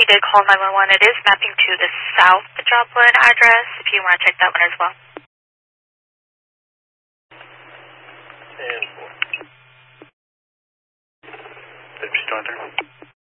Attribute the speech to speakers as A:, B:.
A: copy did call 911. It is mapping to the South Joplin address, if you want to check that one as well.
B: And 4. 50 23.